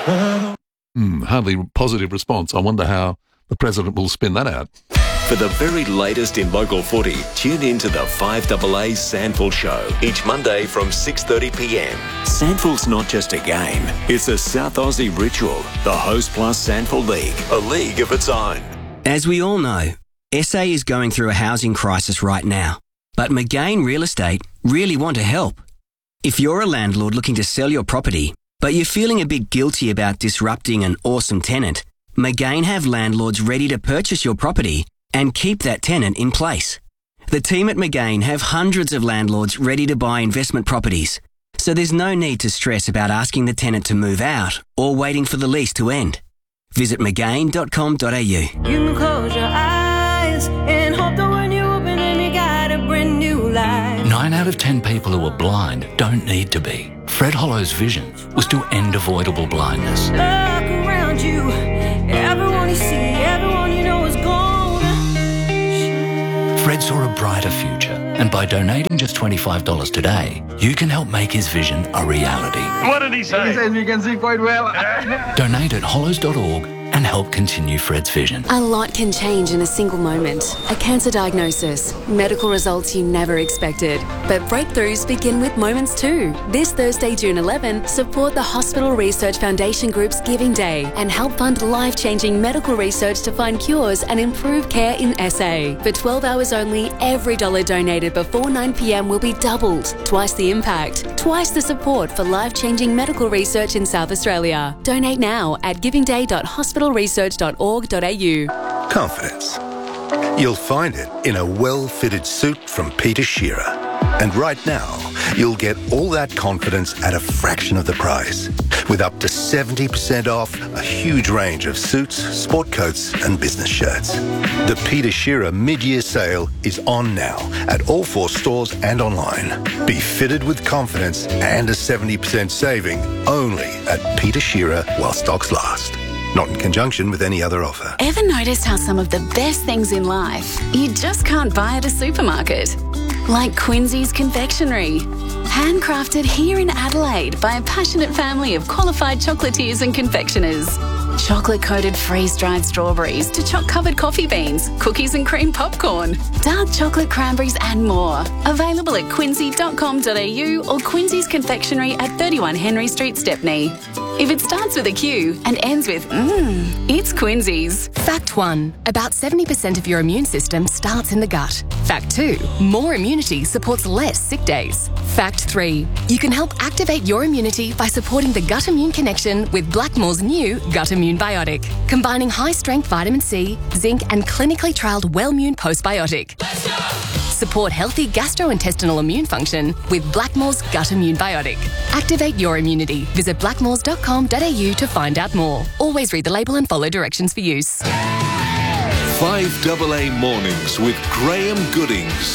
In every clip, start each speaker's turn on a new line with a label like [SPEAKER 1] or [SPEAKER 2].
[SPEAKER 1] Hardly positive response. I wonder how the president will spin that out.
[SPEAKER 2] For the very latest in local footy, tune in to the 5AA Sandful Show each Monday from 6:30pm. Sandful's not just a game, it's a South Aussie ritual. The Host Plus Sandful League, a league of its own.
[SPEAKER 3] As we all know, SA is going through a housing crisis right now, but McGain Real Estate really want to help. If you're a landlord looking to sell your property, but you're feeling a bit guilty about disrupting an awesome tenant, McGain have landlords ready to purchase your property and keep that tenant in place. The team at McGain have hundreds of landlords ready to buy investment properties, so there's no need to stress about asking the tenant to move out or waiting for the lease to end. Visit McGain.com.au.
[SPEAKER 4] You can close your eyes and hope that when you open them you got a brand new life.
[SPEAKER 5] 9 out of 10 people who are blind don't need to be. Fred Hollow's vision was to end avoidable blindness.
[SPEAKER 4] Look around you, everyone you see, everyone you know is gone.
[SPEAKER 5] Fred saw a brighter future, and by donating just $25 today, you can help make his vision a reality.
[SPEAKER 6] What did he say?
[SPEAKER 7] He says we can see quite well.
[SPEAKER 5] Donate at hollows.org and help continue Fred's vision.
[SPEAKER 8] A lot can change in a single moment. A cancer diagnosis, medical results you never expected. But breakthroughs begin with moments too. This Thursday, June 11, support the Hospital Research Foundation Group's Giving Day and help fund life-changing medical research to find cures and improve care in SA. For 12 hours only, every dollar donated before 9pm will be doubled. Twice the impact, twice the support for life-changing medical research in South Australia. Donate now at givingday.hospitalresearch.org.au.
[SPEAKER 9] Confidence. You'll find it in a well-fitted suit from Peter Shearer. And right now, you'll get all that confidence at a fraction of the price. With up to 70% off a huge range of suits, sport coats and business shirts. The Peter Shearer mid-year sale is on now at all 4 stores and online. Be fitted with confidence and a 70% saving only at Peter Shearer while stocks last. Not in conjunction with any other offer.
[SPEAKER 10] Ever noticed how some of the best things in life you just can't buy at a supermarket? Like Quincy's Confectionery. Handcrafted here in Adelaide by a passionate family of qualified chocolatiers and confectioners. Chocolate-coated freeze-dried strawberries to choc-covered coffee beans, cookies and cream popcorn, dark chocolate cranberries and more. Available at quincy.com.au or Quincy's Confectionery at 31 Henry Street, Stepney. If it starts with a Q and ends with it's Quincy's.
[SPEAKER 11] Fact 1. About 70% of your immune system starts in the gut. Fact 2. More immunity supports less sick days. Fact 3. You can help activate your immunity by supporting the gut immune connection with Blackmore's new Gut Immune Biotic, combining high-strength vitamin C, zinc and clinically trialled Wellmune Postbiotic. Let's go! Support healthy gastrointestinal immune function with Blackmore's Gut Immune Biotic. Activate your immunity. Visit blackmores.com.au to find out more. Always read the label and follow directions for use.
[SPEAKER 2] 5AA Mornings with Graham Goodings.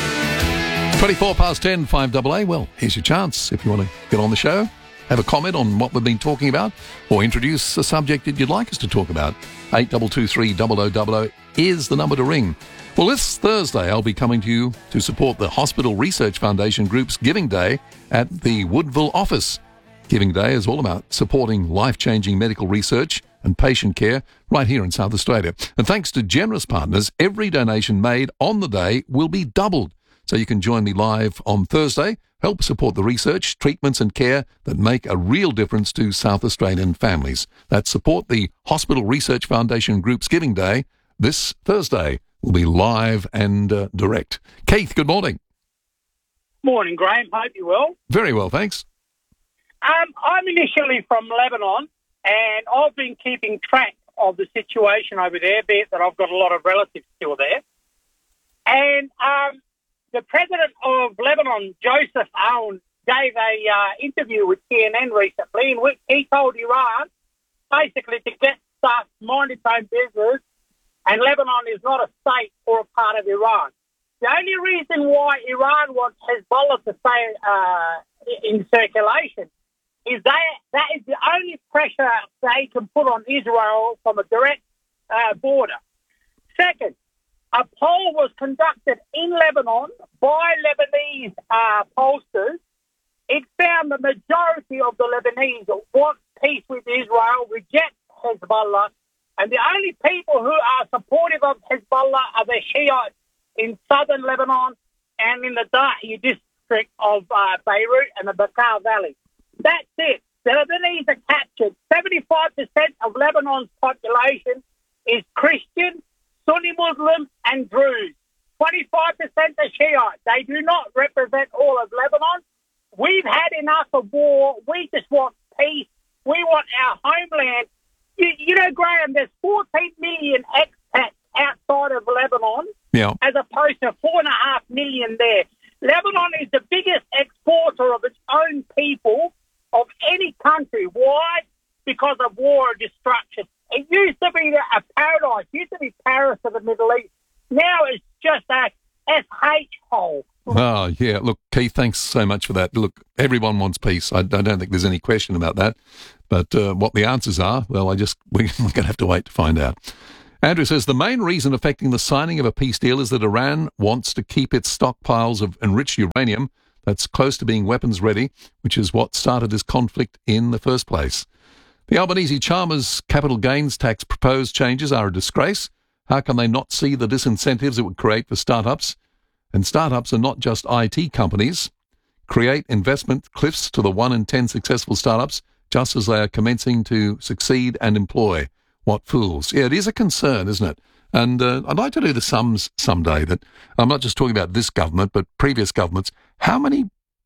[SPEAKER 1] 10:24, 5AA. Well, here's your chance if you want to get on the show. Have a comment on what we've been talking about or introduce a subject that you'd like us to talk about. 8223 0000 is the number to ring. Well, this Thursday I'll be coming to you to support the Hospital Research Foundation Group's Giving Day at the Woodville office. Giving Day is all about supporting life-changing medical research and patient care right here in South Australia. And thanks to generous partners, every donation made on the day will be doubled. So you can join me live on Thursday. Help support the research, treatments and care that make a real difference to South Australian families. That's support the Hospital Research Foundation Group's Giving Day. This Thursday will be live and direct. Keith, good morning.
[SPEAKER 12] Morning, Graham. Hope you're well.
[SPEAKER 1] Very well, thanks.
[SPEAKER 12] I'm initially from Lebanon, and I've been keeping track of the situation over there, be it that I've got a lot of relatives still there. And the president of Lebanon, Joseph Aoun, gave a interview with CNN recently in which he told Iran basically to get stuff, mind its own business, and Lebanon is not a state or a part of Iran. The only reason why Iran wants Hezbollah to stay in circulation is that is the only pressure they can put on Israel from a direct border. Second, a poll was conducted in Lebanon by Lebanese pollsters. It found the majority of the Lebanese want peace with Israel, reject Hezbollah, and the only people who are supportive of Hezbollah are the Shiites in southern Lebanon and in the Dahi district of Beirut and the Bekaa Valley. That's it. The Lebanese are captured. 75% of Lebanon's population is Christian, Sunni Muslim, and Druze. 25% are Shiite. They do not represent all of Lebanon. We've had enough of war. We just want peace. We want our homeland. You know, Graham, there's 14 million expats outside of Lebanon, as opposed to 4.5 million there. Lebanon is the biggest exporter of its own people of any country. Why? Because of war and destruction. It used to be a paradise. It used to be Paris of the Middle East. Now it's just a SH hole.
[SPEAKER 1] Oh, yeah. Look, Keith, thanks so much for that. Look, everyone wants peace. I don't think there's any question about that. But what the answers are, well, we're going to have to wait to find out. Andrew says the main reason affecting the signing of a peace deal is that Iran wants to keep its stockpiles of enriched uranium that's close to being weapons ready, which is what started this conflict in the first place. The Albanese Chalmers capital gains tax proposed changes are a disgrace. How can they not see the disincentives it would create for startups? And startups are not just IT companies. Create investment cliffs to the 1 in 10 successful startups just as they are commencing to succeed and employ. What fools. Yeah, it is a concern, isn't it? And I'd like to do the sums someday that I'm not just talking about this government, but previous governments. How many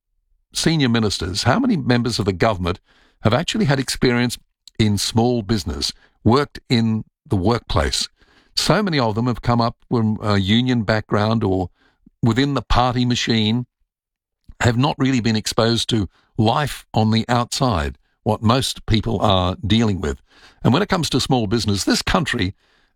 [SPEAKER 1] senior ministers, how many members of the government have actually had experience in small business, worked in the workplace? So many of them have come up from a union background or within the party machine, have not really been exposed to life on the outside, what most people are dealing with. And when it comes to small business, this country,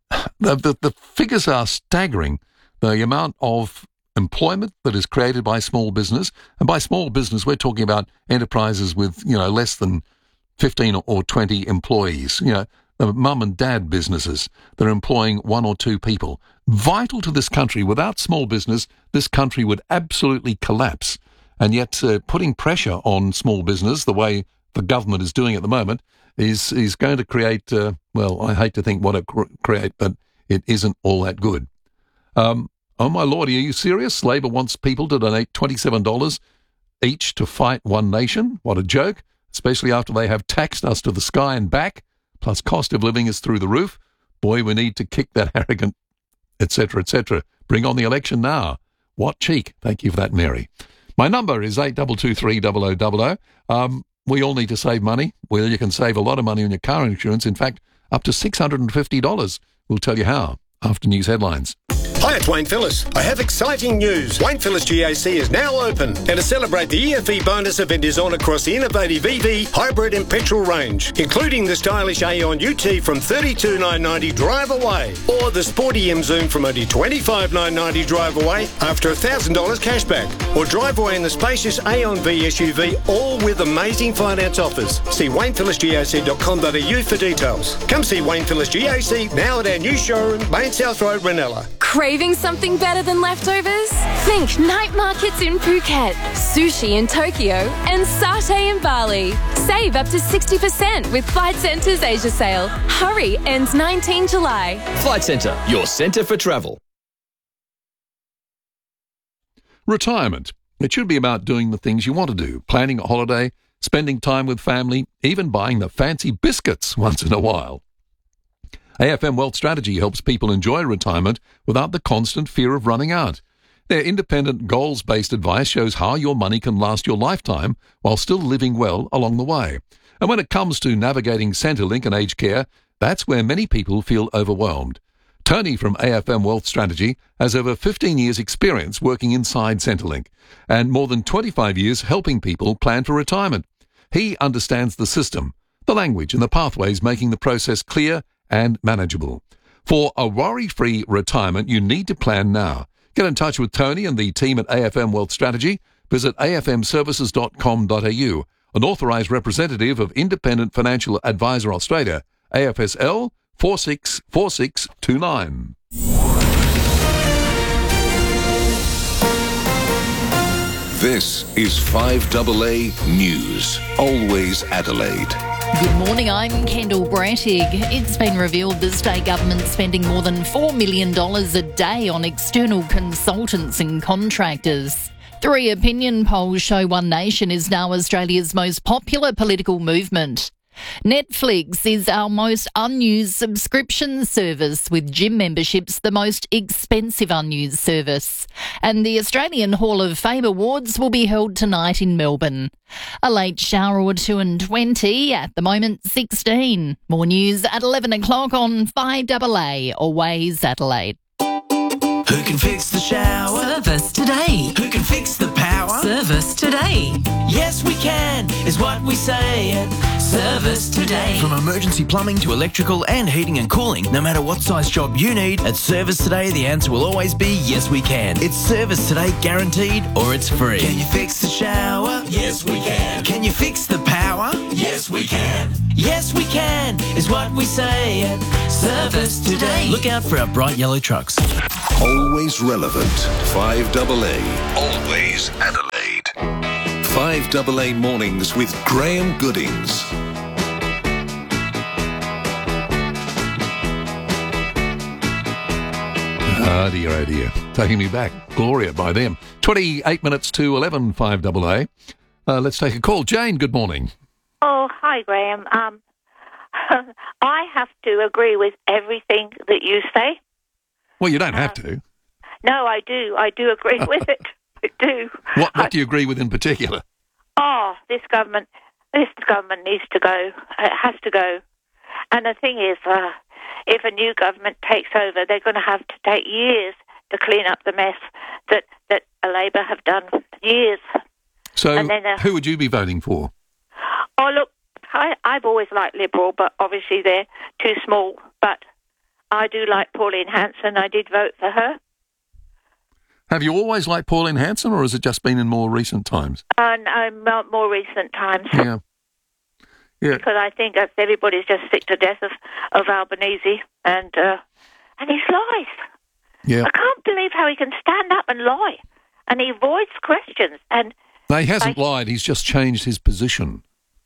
[SPEAKER 1] the figures are staggering. The amount of employment that is created by small business, and by small business, we're talking about enterprises with, less than 15 or 20 employees, mum and dad businesses that are employing 1 or 2 people. Vital to this country. Without small business, this country would absolutely collapse. And yet putting pressure on small business, the way the government is doing at the moment, is going to create, I hate to think what it create, but it isn't all that good. Oh my Lord, are you serious? Labor wants people to donate $27 each to fight One Nation? What a joke, especially after they have taxed us to the sky and back, plus cost of living is through the roof. Boy, we need to kick that arrogant, etc., etc. Bring on the election now. What cheek. Thank you for that, Mary. My number is 8223 0000. We all need to save money. Well, you can save a lot of money on your car insurance. In fact, up to $650. We'll tell you how after news headlines.
[SPEAKER 6] Hi, it's Wayne Phillis. I have exciting news. Wayne Phillis GAC is now open, and to celebrate, the EFE bonus event is on across the innovative EV, hybrid and petrol range, including the stylish Aeon UT from $32,990 drive away, or the sporty M Zoom from only $25,990 drive away after $1,000 cashback, or drive away in the spacious Aeon V SUV, all with amazing finance offers. See WaynePhillisGAC.com.au for details. Come see Wayne Phillis GAC now at our new showroom, Main South Road, Ranella.
[SPEAKER 11] Craving something better than leftovers? Think night markets in Phuket, sushi in Tokyo, and satay in Bali. Save up to 60% with Flight Centre's Asia sale. Hurry, ends 19 July.
[SPEAKER 7] Flight Centre, your centre for travel.
[SPEAKER 1] Retirement. It should be about doing the things you want to do, planning a holiday, spending time with family, even buying the fancy biscuits once in a while. AFM Wealth Strategy helps people enjoy retirement without the constant fear of running out. Their independent, goals-based advice shows how your money can last your lifetime while still living well along the way. And when it comes to navigating Centrelink and aged care, that's where many people feel overwhelmed. Tony from AFM Wealth Strategy has over 15 years' experience working inside Centrelink and more than 25 years helping people plan for retirement. He understands the system, the language and the pathways, making the process clear and manageable. For a worry-free retirement, you need to plan now. Get in touch with Tony and the team at AFM Wealth Strategy. Visit afmservices.com.au. An authorised representative of Independent Financial Advisor Australia, AFSL 464629.
[SPEAKER 13] This is 5AA News. Always Adelaide. Good morning, I'm Kendall Brattig. It's been revealed the state government's spending more than $4 million a day on external consultants and contractors. 3 opinion polls show One Nation is now Australia's most popular political movement. Netflix is our most unused subscription service, with gym memberships the most expensive unused service. And the Australian Hall of Fame Awards will be held tonight in Melbourne. A late shower or 2 and 20, at the moment 16. More news at 11 o'clock on 5AA, Always Adelaide.
[SPEAKER 14] Who can fix the shower?
[SPEAKER 15] Service Today.
[SPEAKER 14] Who can fix the power?
[SPEAKER 15] Service Today.
[SPEAKER 14] Yes, we can, is what we say at Service Today. From emergency plumbing to electrical and heating and cooling, no matter what size job you need, at Service Today the answer will always be yes, we can. It's Service Today guaranteed, or it's free. Can you fix the shower? Yes, we can. Can you fix the power? Yes, we can. Yes, we can, is what we say at Service Today. Look out for our bright yellow trucks.
[SPEAKER 16] Always relevant. 5AA. Always Adelaide. 5AA Mornings with Graham Goodings.
[SPEAKER 1] Oh dear. Taking me back. Gloria by them. 28 minutes to 11, 5AA. Let's take a call. Jane, good morning.
[SPEAKER 17] Oh, hi, Graham. I have to agree with everything that you say.
[SPEAKER 1] Well, you don't have to.
[SPEAKER 17] No, I do. I do agree with it. I do.
[SPEAKER 1] What do you agree with in particular?
[SPEAKER 17] Oh, this government needs to go. It has to go. And the thing is, if a new government takes over, they're going to have to take years to clean up the mess that Labor have done for years.
[SPEAKER 1] So who would you be voting for?
[SPEAKER 17] Oh, look, I've always liked Liberal, but obviously they're too small. But I do like Pauline Hanson. I did vote for her.
[SPEAKER 1] Have you always liked Pauline Hanson, or has it just been in more recent times?
[SPEAKER 17] More recent times.
[SPEAKER 1] Yeah.
[SPEAKER 17] Because I think everybody's just sick to death of Albanese and his lies.
[SPEAKER 1] Yeah.
[SPEAKER 17] I can't believe how he can stand up and lie, and he avoids questions. And
[SPEAKER 1] no, he hasn't lied. He's just changed his position.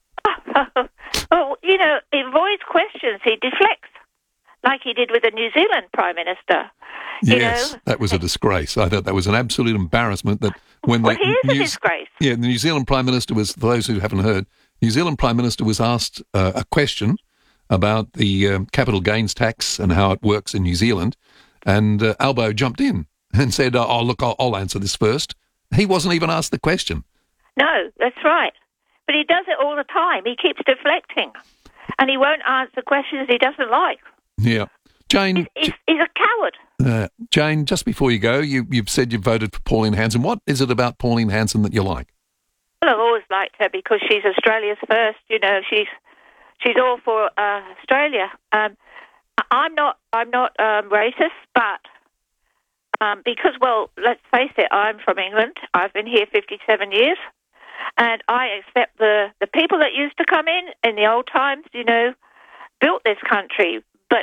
[SPEAKER 17] Well, he avoids questions. He deflects, like he did with the New Zealand Prime Minister.
[SPEAKER 1] Yes, that was a disgrace. I thought that was an absolute embarrassment. That when
[SPEAKER 17] he is a disgrace.
[SPEAKER 1] Yeah, the New Zealand Prime Minister was, for those who haven't heard, New Zealand Prime Minister was asked a question about the capital gains tax and how it works in New Zealand, and Albo jumped in and said, "Oh, look, I'll answer this first." He wasn't even asked the question.
[SPEAKER 17] No, that's right. But he does it all the time. He keeps deflecting, and he won't answer questions he doesn't like.
[SPEAKER 1] Yeah. Jane...
[SPEAKER 17] He's a coward.
[SPEAKER 1] Jane, just before you go, you've said you voted for Pauline Hanson. What is it about Pauline Hanson that you like?
[SPEAKER 17] Well, I've always liked her because she's Australia's first. She's all for Australia. I'm not racist, but because, well, let's face it, I'm from England. I've been here 57 years. And I accept the people that used to come in the old times, built this country. But,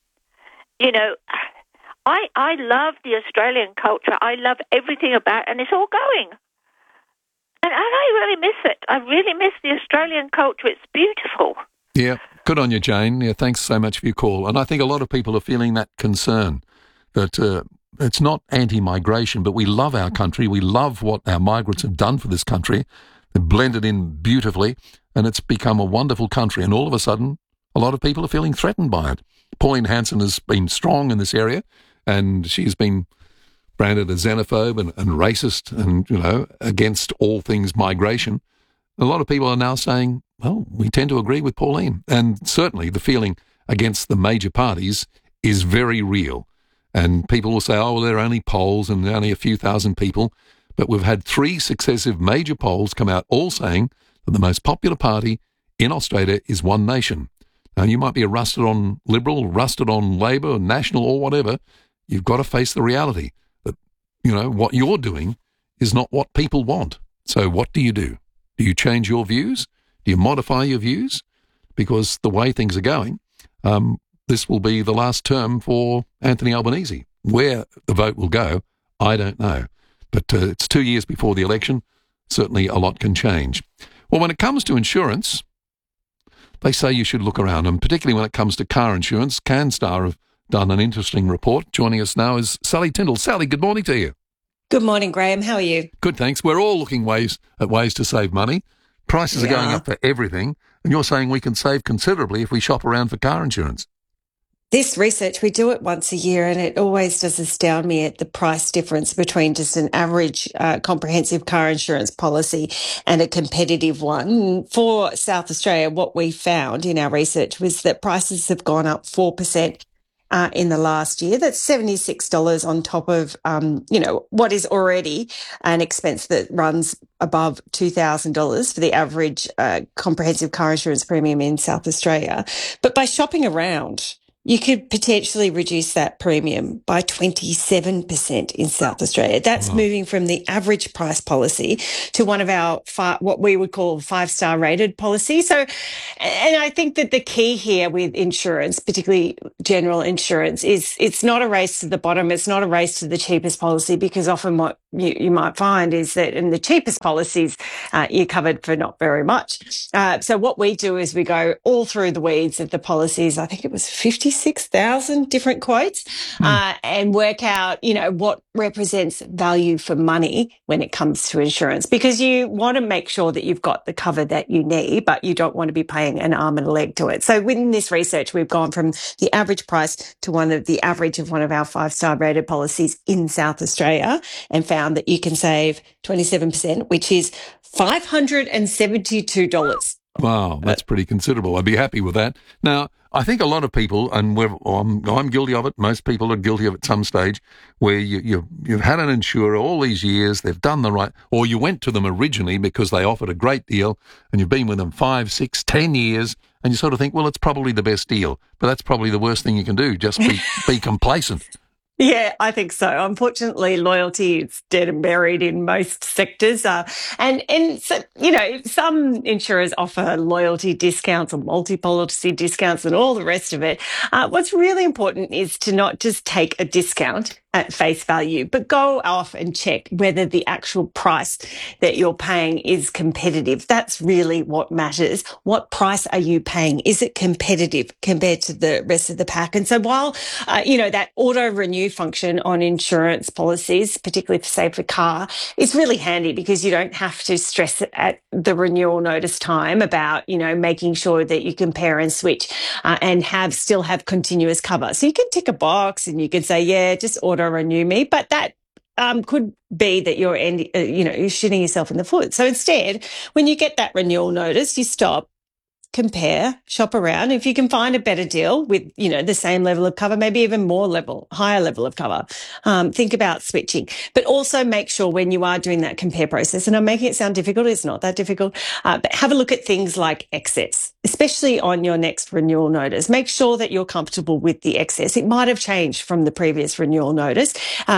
[SPEAKER 17] I love the Australian culture. I love everything about it, and it's all going. And I really miss it. I really miss the Australian culture. It's beautiful.
[SPEAKER 1] Yeah, good on you, Jane. Yeah, thanks so much for your call. And I think a lot of people are feeling that concern that it's not anti-migration, but we love our country. We love what our migrants have done for this country. They've blended in beautifully, and it's become a wonderful country. And all of a sudden, a lot of people are feeling threatened by it. Pauline Hanson has been strong in this area, and she's been branded as xenophobe and racist and, against all things migration. A lot of people are now saying, well, we tend to agree with Pauline. And certainly the feeling against the major parties is very real. And people will say, oh, well, there are only polls and only a few thousand people. But we've had 3 successive major polls come out all saying that the most popular party in Australia is One Nation. Now, you might be a rusted on Liberal, rusted on Labor, National or whatever. You've got to face the reality that, what you're doing is not what people want. So what do? Do you change your views? Do you modify your views? Because the way things are going, this will be the last term for Anthony Albanese. Where the vote will go, I don't know. But it's 2 years before the election. Certainly a lot can change. Well, when it comes to insurance, they say you should look around, and particularly when it comes to car insurance. CanStar have done an interesting report. Joining us now is Sally Tyndall. Sally, good morning to you.
[SPEAKER 18] Good morning, Graham. How are you?
[SPEAKER 1] Good, thanks. We're all looking at ways to save money. Prices are going up for everything, and you're saying we can save considerably if we shop around for car insurance.
[SPEAKER 18] This research, we do it once a year, and it always does astound me at the price difference between just an average comprehensive car insurance policy and a competitive one. For South Australia, what we found in our research was that prices have gone up 4%. In the last year. That's $76 on top of, what is already an expense that runs above $2,000 for the average comprehensive car insurance premium in South Australia. But by shopping around, you could potentially reduce that premium by 27% in South Australia. That's moving from the average price policy to one of our what we would call 5-star rated policy. So, and I think that the key here with insurance, particularly general insurance, is it's not a race to the bottom. It's not a race to the cheapest policy, because often what you might find is that in the cheapest policies, you're covered for not very much. So what we do is we go all through the weeds of the policies. I think it was 56,000 different quotes, and work out, what represents value for money when it comes to insurance, because you want to make sure that you've got the cover that you need, but you don't want to be paying an arm and a leg to it. So within this research, we've gone from the average price to the average of one of our 5-star rated policies in South Australia, and found that you can save 27%, which is $572.
[SPEAKER 1] Wow, that's pretty considerable. I'd be happy with that. Now, I think a lot of people, and I'm guilty of it, most people are guilty of it at some stage, where you've had an insurer all these years, they've done the right, or you went to them originally because they offered a great deal, and you've been with them 5, 6, 10 years, and you sort of think, well, it's probably the best deal. But that's probably the worst thing you can do, just be complacent.
[SPEAKER 18] Yeah, I think so. Unfortunately, loyalty is dead and buried in most sectors. And so, some insurers offer loyalty discounts or multi-policy discounts and all the rest of it. What's really important is to not just take a discount at face value, but go off and check whether the actual price that you're paying is competitive. That's really what matters. What price are you paying? Is it competitive compared to the rest of the pack? And so while, that auto renew function on insurance policies, particularly for car, is really handy, because you don't have to stress at the renewal notice time about, making sure that you compare and switch and still have continuous cover. So you can tick a box and you can say, yeah, just auto renew me, but that could be that you're you're shooting yourself in the foot. So instead, when you get that renewal notice, you stop, compare, shop around. If you can find a better deal with, the same level of cover, maybe even higher level of cover, think about switching. But also make sure when you are doing that compare process, and I'm making it sound difficult, it's not that difficult, but have a look at things like excess, especially on your next renewal notice. Make sure that you're comfortable with the excess. It might have changed from the previous renewal notice.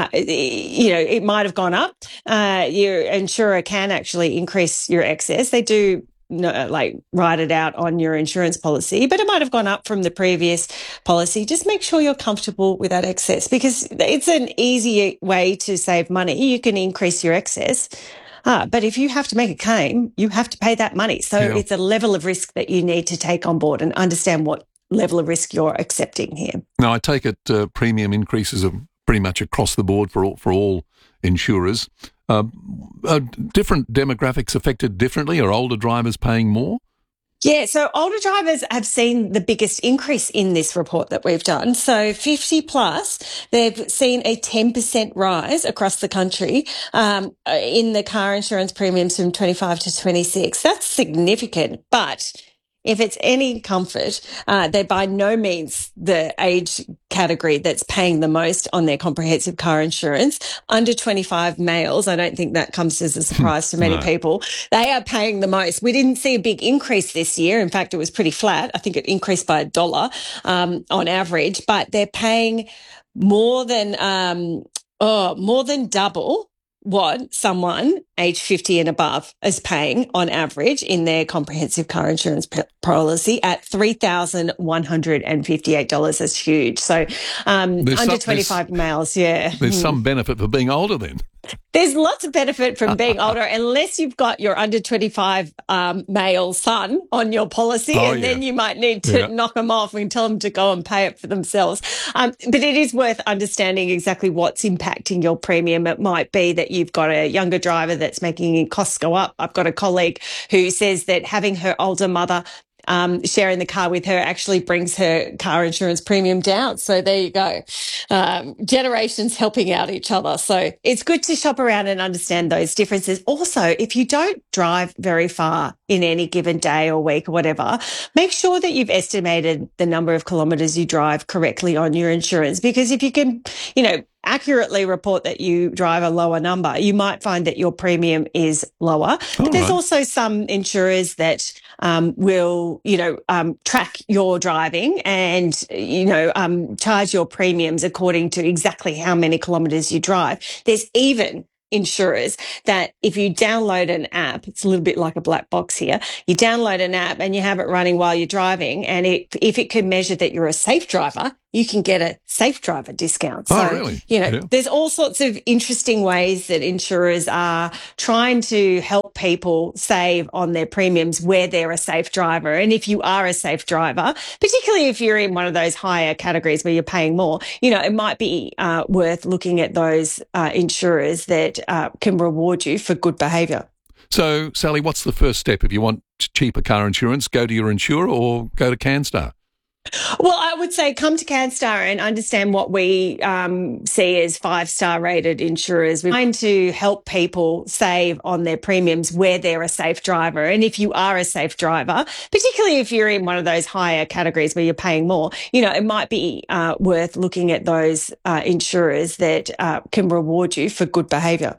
[SPEAKER 18] It might have gone up. Your insurer can actually increase your excess. They do write it out on your insurance policy, but it might have gone up from the previous policy. Just make sure you're comfortable with that excess, because it's an easy way to save money. You can increase your excess, but if you have to make a claim, you have to pay that money. So It's a level of risk that you need to take on board and understand what level of risk you're accepting here.
[SPEAKER 1] Now, I take it premium increases are pretty much across the board for all insurers. Are different demographics affected differently? Are older drivers paying more?
[SPEAKER 18] Yeah, so older drivers have seen the biggest increase in this report that we've done. So 50 plus, they've seen a 10% rise across the country in the car insurance premiums from 25 to 26. That's significant, but if it's any comfort, they're by no means the age category that's paying the most on their comprehensive car insurance. Under 25 males, I don't think that comes as a surprise to many people. They are paying the most. We didn't see a big increase this year. In fact, it was pretty flat. I think it increased by $1 on average, but they're paying more than double what someone age 50 and above is paying on average in their comprehensive car insurance policy at $3,158. That's huge. So under 25 males, yeah.
[SPEAKER 1] There's some benefit for being older then.
[SPEAKER 18] There's lots of benefit from being older, unless you've got your under 25 male son on your policy, then you might need to knock them off and tell them to go and pay it for themselves. But it is worth understanding exactly what's impacting your premium. It might be that you've got a younger driver that's making costs go up. I've got a colleague who says that having her older mother sharing the car with her actually brings her car insurance premium down. So there you go. Generations helping out each other. So it's good to shop around and understand those differences. Also, if you don't drive very far in any given day or week or whatever, make sure that you've estimated the number of kilometres you drive correctly on your insurance, because if you can, accurately report that you drive a lower number, you might find that your premium is lower. But there's also some insurers that will, track your driving and, charge your premiums according to exactly how many kilometres you drive. There's even insurers that if you download an app, it's a little bit like a black box here, you download an app and you have it running while you're driving, and if it can measure that you're a safe driver, you can get a safe driver discount. So,
[SPEAKER 1] really?
[SPEAKER 18] There's all sorts of interesting ways that insurers are trying to help people save on their premiums where they're a safe driver. And if you are a safe driver, particularly if you're in one of those higher categories where you're paying more, it might be worth looking at those insurers that can reward you for good behaviour.
[SPEAKER 1] So, Sally, what's the first step? If you want cheaper car insurance, go to your insurer or go to CanStar?
[SPEAKER 18] Well, I would say come to CanStar and understand what we see as 5-star rated insurers. We're trying to help people save on their premiums where they're a safe driver. And if you are a safe driver, particularly if you're in one of those higher categories where you're paying more, it might be worth looking at those insurers that can reward you for good behaviour.